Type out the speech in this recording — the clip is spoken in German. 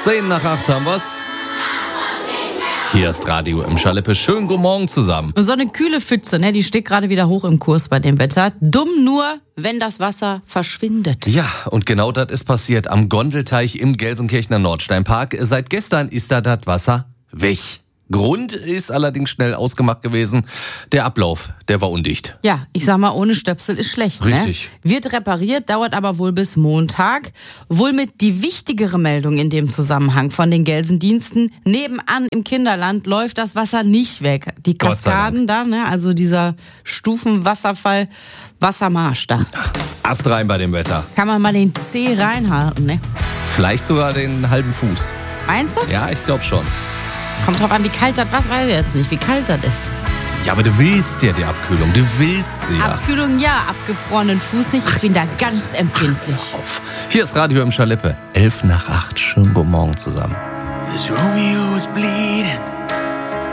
7:10 haben wir's. Hier ist Radio im Schalippe. Schönen guten Morgen zusammen. So eine kühle Pfütze, ne? Die steht gerade wieder hoch im Kurs bei dem Wetter. Dumm nur, wenn das Wasser verschwindet. Ja, und genau das ist passiert am Gondelteich im Gelsenkirchener Nordsteinpark. Seit gestern ist da das Wasser weg. Grund ist allerdings schnell ausgemacht gewesen. Der Ablauf, der war undicht. Ja, ich sag mal, ohne Stöpsel ist schlecht. Richtig. Ne? Wird repariert, dauert aber wohl bis Montag. Wohl mit die wichtigere Meldung in dem Zusammenhang von den Gelsendiensten. Nebenan im Kinderland läuft das Wasser nicht weg. Die Kaskaden da, ne? Also dieser Stufenwasserfall, Wassermarsch da. Ast rein bei dem Wetter. Kann man mal den Zeh reinhalten, ne? Vielleicht sogar den halben Fuß. Meinst du? Ja, ich glaube schon. Kommt drauf an, wie kalt das, was weiß ich jetzt nicht, wie kalt das ist. Ja, aber du willst ja die Abkühlung, du willst sie ja. Abkühlung ja, abgefrorenen Fuß nicht, ich bin da ganz empfindlich. Auf. Hier ist Radio im Schalippe, 7:11. Schönen guten Morgen zusammen. This Romeo's bleeding.